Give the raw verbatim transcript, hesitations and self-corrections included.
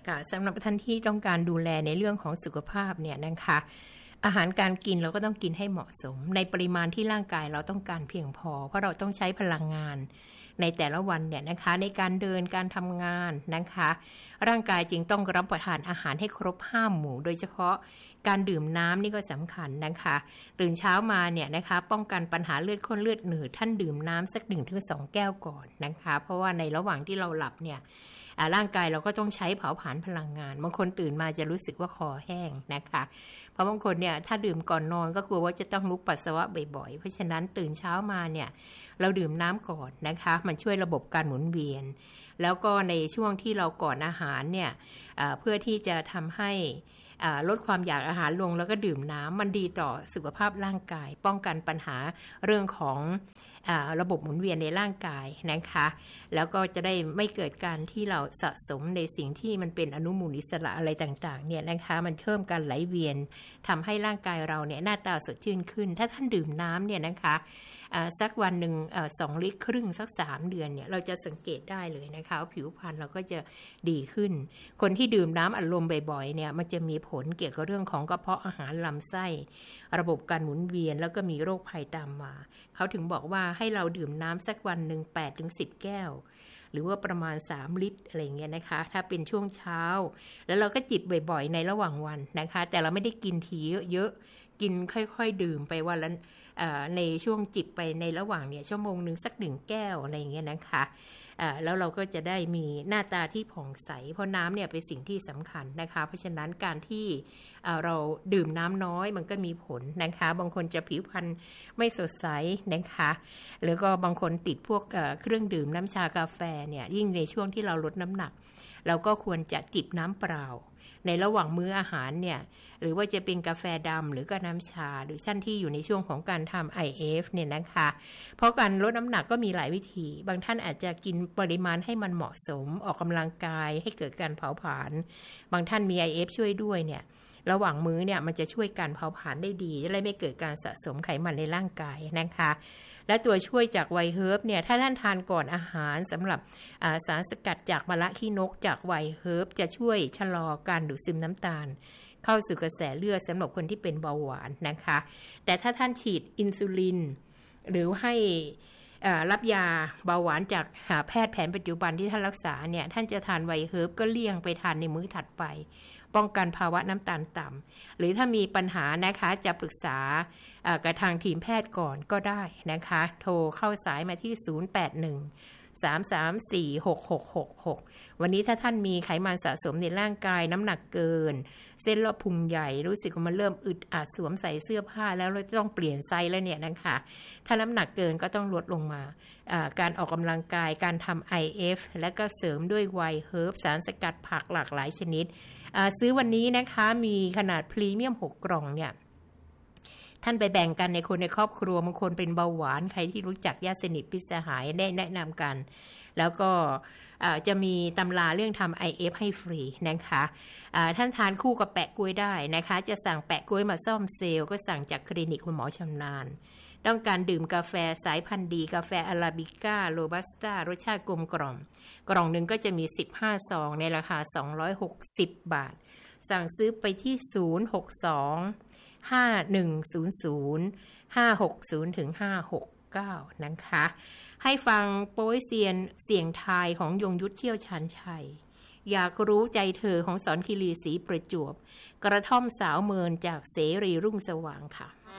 ค่ะสำหรับท่านที่ต้องการดูแลในเรื่องของสุขภาพเนี่ยนะคะอาหารการกินเราก็ต้องกินให้เหมาะสมในปริมาณที่ร่างกายเราต้องการเพียงพอเพราะเราต้องใช้พลังงานในแต่ละวันเนี่ยนะคะในการเดินการทำงานนะคะร่างกายจึงต้องรับประทานอาหารให้ครบห้าหมู่โดยเฉพาะการดื่มน้ำนี่ก็สำคัญนะคะตื่นเช้ามาเนี่ยนะคะป้องกันปัญหาเลือดข้นเลือดหนืดท่านดื่มน้ำสัก หนึ่งถึงสอง แก้วก่อนนะคะเพราะว่าในระหว่างที่เราหลับเนี่ยร่างกายเราก็ต้องใช้เผาผลาญพลังงานบางคนตื่นมาจะรู้สึกว่าคอแห้งนะคะเพราะบางคนเนี่ยถ้าดื่มก่อนนอนก็กลัวว่าจะต้องลุกปัสสาวะบ่อยๆเพราะฉะนั้นตื่นเช้ามาเนี่ยเราดื่มน้ำก่อนนะคะมันช่วยระบบการหมุนเวียนแล้วก็ในช่วงที่เราก่อนอาหารเนี่ยเพื่อที่จะทำให้ลดความอยากอาหารลงแล้วก็ดื่มน้ำมันดีต่อสุขภาพร่างกายป้องกันปัญหาเรื่องของระบบหมุนเวียนในร่างกายนะคะแล้วก็จะได้ไม่เกิดการที่เราสะสมในสิ่งที่มันเป็นอนุมูลอิสระอะไรต่างๆเนี่ยนะคะมันเพิ่มการไหลเวียนทำให้ร่างกายเราเนี่ยหน้าตาสดชื่นขึ้นถ้าท่านดื่มน้ำเนี่ยนะคะสักวันหนึ่งสองลิตรครึ่งสักสามเดือนเนี่ยเราจะสังเกตได้เลยนะคะว่าผิวพรรณเราก็จะดีขึ้นคนที่ดื่มน้ำอัดลมบ่อยๆเนี่ยมันจะมีผลเกี่ยวกับเรื่องของกระเพาะอาหารลำไส้ระบบการหมุนเวียนแล้วก็มีโรคภัยตามมาเขาถึงบอกว่าให้เราดื่มน้ำสักวันหนึ่ง แปดถึงสิบ แก้วหรือว่าประมาณสามลิตรอะไรเงี้ยนะคะถ้าเป็นช่วงเช้าแล้วเราก็จิบบ่อยๆในระหว่างวันนะคะแต่เราไม่ได้กินทีเยอะๆกินค่อยๆดื่มไปวันละในช่วงจิบไปในระหว่างเนี่ยชั่วโมงนึงสักหนึ่งแก้วอะไรเงี้ยนะคะแล้วเราก็จะได้มีหน้าตาที่ผ่องใสเพราะน้ำเนี่ยเป็นสิ่งที่สำคัญนะคะเพราะฉะนั้นการที่เราดื่มน้ำน้อยมันก็มีผลนะคะบางคนจะผิวพรรณไม่สดใสนะคะหรือก็บางคนติดพวกเครื่องดื่มน้ำชากาแฟเนี่ยยิ่งในช่วงที่เราลดน้ำหนักเราก็ควรจะจิบน้ำเปล่าในระหว่างมื้ออาหารเนี่ยหรือว่าจะเป็นกาแฟดำหรือก็น้ำชาหรือท่านที่อยู่ในช่วงของการทำ ไอ เอฟ เนี่ยนะคะเพราะการลดน้ำหนักก็มีหลายวิธีบางท่านอาจจะกินปริมาณให้มันเหมาะสมออกกำลังกายให้เกิดการเผาผลาญบางท่านมี ไอ เอฟ ช่วยด้วยเนี่ยระหว่างมื้อเนี่ยมันจะช่วยการเผาผลาญได้ดีจะได้ไม่เกิดการสะสมไขมันในร่างกายนะคะและตัวช่วยจากไวเฮิร์บเนี่ยถ้าท่านทานก่อนอาหารสำหรับสารสกัดจากมะระขี้นกจากไวเฮิร์บจะช่วยชะลอการดูดซึมน้ำตาลเข้าสู่กระแสเลือดสำหรับคนที่เป็นเบาหวานนะคะแต่ถ้าท่านฉีดอินซูลินหรือให้รับยาเบาหวานจากแพทย์แผนปัจจุบันที่ท่านรักษาเนี่ยท่านจะทานไวเฮิร์บก็เลี่ยงไปทานในมื้อถัดไปป้องกันภาวะน้ำตาลต่ำหรือถ้ามีปัญหานะคะจะปรึกษากับทางทีมแพทย์ก่อนก็ได้นะคะโทรเข้าสายมาที่ศูนย์ แปด หนึ่ง สาม สาม สี่ หก หก หก หกวันนี้ถ้าท่านมีไขมันสะสมในร่างกายน้ำหนักเกินเส้นรอบพุงใหญ่รู้สึกว่ามันเริ่มอึดอัดสวมใส่เสื้อผ้าแล้วเราจะต้องเปลี่ยนไซส์แล้วเนี่ยนะคะถ้าน้ำหนักเกินก็ต้องลดลงมาการออกกำลังกายการทำ ไอ เอฟ และก็เสริมด้วยไวเฮิร์บสารสกัดผักหลากหลายชนิดซื้อวันนี้นะคะมีขนาดพรีเมียมหกกล่องเนี่ยท่านไปแบ่งกันในคนในครอบครัวบางคนเป็นเบาหวานใครที่รู้จักญาติสนิทพิษสหายได้แนะนำกันแล้วก็จะมีตำราเรื่องทำ ไอ เอฟ ให้ฟรีนะคะท่านทานคู่กับแปะกล้วยได้นะคะจะสั่งแปะกล้วยมาซ่อมเซลล์ก็สั่งจากคลินิกคุณหมอชำนาญต้องการดื่มกาแฟสายพันธุ์ดีกาแฟอาราบิก้าโรบัสต้ารสชาติกลมกล่อมกล่องหนึ่งก็จะมีสิบห้าซองในราคาสองร้อยหกสิบบาทสั่งซื้อไปที่ศูนย์ หก สอง ห้า หนึ่ง ศูนย์ ศูนย์ ห้า หก ศูนย์ ถึง ห้า หก เก้านะคะให้ฟังโป๊ยเซียนเสียงทายของยงยุทธเชี่ยวชาญชัยอยากรู้ใจเธอของสอนคีรีศรีประจวบกระท่อมสาวเมินจากเสรีรุ่งสว่างค่ะ